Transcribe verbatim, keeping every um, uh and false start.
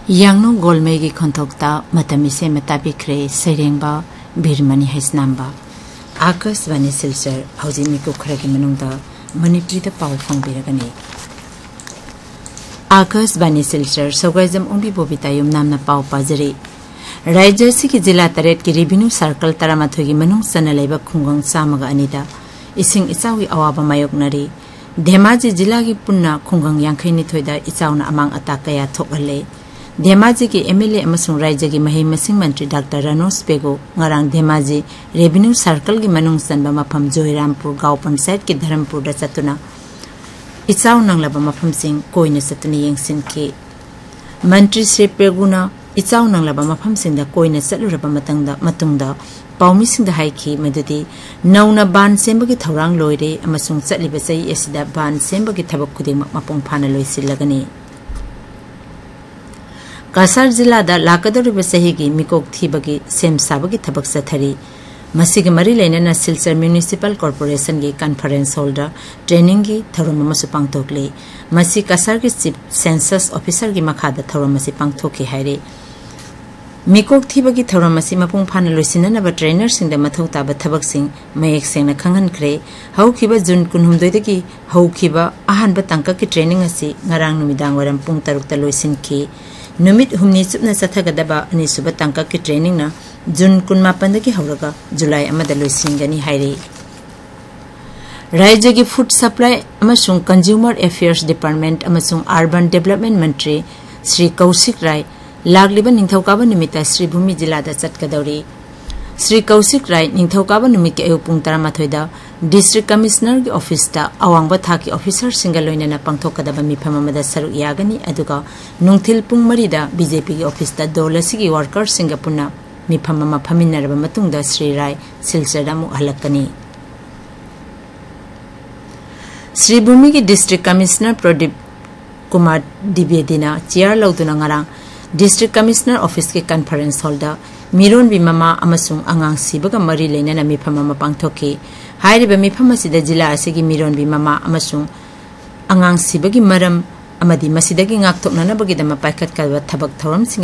यांगनो गोलमेगी खंथोक्ता मतमिसे मताबिख्रे सैरेंबा बिरमनी हैसनांबा आकाशवाणी सिलचर हौजिमी कुखरगी मनुंगदा मणिपुरीदा पाउ फंगबिरगनी आकाशवाणी सिलचर सौगाइजम ओंबी बोबिता युमनामना पाउ पाजरी राज्य की जिला तरेट की रेवेन्यू सर्कल तरामाथोगी मनुंग सना लेबा खुंगंग सामगा अनिदा इसिंग इचावी अवाबा मायोगनरी धेमाजी जिला की पुन्ना खुंगंग यांखैनि थोइदा इचावना अमांग अता कया थोकहले धेमाजी की एमएलए अमसुंग राज्य की महई मसिंग मंत्री doctor रनोस पेगो ngarang Dhemaji revenue circle की मनुंग सनबा मफम जोईरामपुर गांव पंचायत की धर्मपुर दा चतुना इचाव नंगलाबा मफम सिंग कोइने चतुनी येंगसिन के मंत्री श्री पेगुना इचाव नंगलाबा मफम सिंग दा कोइने चलुरबा मतंगदा मतुंगदा पाउमी सिंग दा हाइखी मदुदी नौना बान सेंबगी थौरांग लोइरे अमसुंग चलिबा चई एसिदा बान सेंबगी थबक खुदिमक मपुंग फाना लोइसिलगनी कासार जिला दा लाकदोरिबा सहीगी मिकोक थीबगी सेम साबगी थबक सथरी मसीग मरी लेना सिलचर म्युनिसिपल कॉर्पोरेशन की कॉन्फ्रेंस हॉल दा ट्रेनिंग की थरोम मसु पांगथोकले मसी कासार की चीफ सेंसस ऑफिसर की मखादा थरोम मसी पांगथोके हाइरे मिकोक थीबगी थरोम मसी मपुंग फाना लोइसिननबा ट्रेनर सिंग दा मथौ ताबा थबक सिंग मयेक सेंगना खंगनख्रे हौखिबा जुन कुनहुमदोइदगी हौखिबा अहानबा तंका की ट्रेनिंग असी ngarang नुमिदांग वरम पुंग तरुक ता लोइसिनखि नुमित हुमनी चुपना चथगदबा अनिसुबा तंका की ट्रेनिंग ना जून कुनमापन की हौरगा जुलाई अमदा लोइसिंगनी हाइरे राज्य की food supply अमसुंग consumer affairs department अमसुंग urban development मंत्री श्री कौशिक राय लागलिबा निंथौकाबा निमित्ता श्री भूमि जिला दा चटकदौरी श्री कौशिक राय निंथौकाबा निमित्त अयु पुंग तरामाथोइदा डिस्ट्रिक्ट कमिश्नर की ऑफिस दा अवांगबा थाकी ऑफिसर सिंगा लोइनना पांगथोकदबा मिफम अमदा सरुक यागनी अदुगा नुंगथिल पुंग मरीदा बीजेपी की ऑफिस दा दोलसी की वर्कर सिंगा पुन्ना मिफम अमा फमिनरबा मतुंगदा श्री राय सिलचरदा मु हलकनी श्री भूमि की district commissioner Pradeep Kumar दिवेदिना chair लौदुना ngarang district commissioner office के कॉन्फ्रेंस हॉल दा मिरोन बिमामा अमसुंग अंगांग सिबगा मरी लेना मिफम अमा पांगथोके हाइरिबा मिफम असिदा जिला असिगी मिरोन बिमामा अमसुंग अंगांग सिबगी मरम अमदी मसिदगी ngaktoknanabagi dama paikhat kalwa thabak thoram